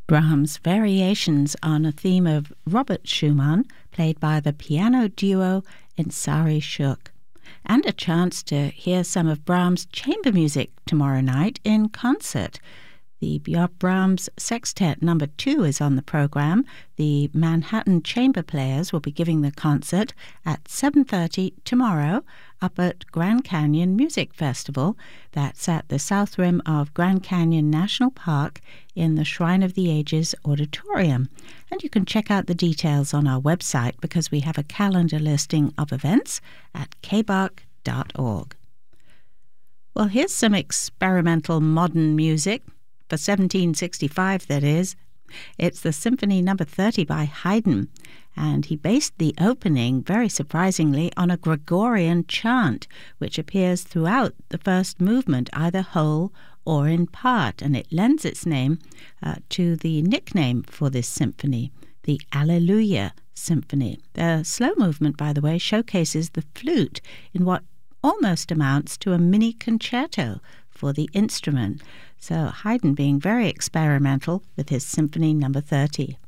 Brahms' variations on a theme of Robert Schumann, played by the piano duo Ensari Schuch, and a chance to hear some of Brahms' chamber music tomorrow night in concert. The Brahms Sextet No. 2 is on the program. The Manhattan Chamber Players will be giving the concert at 7:30 tomorrow up at Grand Canyon Music Festival. That's at the south rim of Grand Canyon National Park in the Shrine of the Ages Auditorium. And you can check out the details on our website because we have a calendar listing of events at kbach.org. Well, here's some experimental modern music. For 1765, that is. It's the Symphony No. 30 by Haydn, and he based the opening, very surprisingly, on a Gregorian chant, which appears throughout the first movement, either whole or in part, and it lends its name to the nickname for this symphony, the Alleluia Symphony. The slow movement, by the way, showcases the flute in what almost amounts to a mini concerto for the instrument. So Haydn being very experimental with his Symphony No. 30.